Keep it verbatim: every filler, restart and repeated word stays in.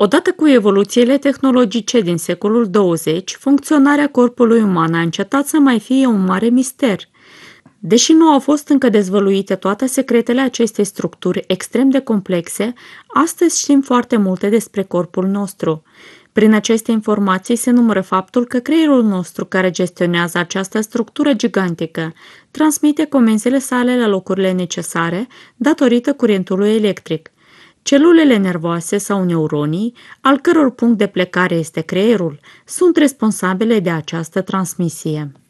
Odată cu evoluțiile tehnologice din secolul douăzeci, funcționarea corpului uman a încetat să mai fie un mare mister. Deși nu au fost încă dezvăluite toate secretele acestei structuri extrem de complexe, astăzi știm foarte multe despre corpul nostru. Prin aceste informații se numără faptul că creierul nostru, care gestionează această structură gigantică, transmite comenzile sale la locurile necesare datorită curentului electric. Celulele nervoase sau neuronii, al căror punct de plecare este creierul, sunt responsabile de această transmisie.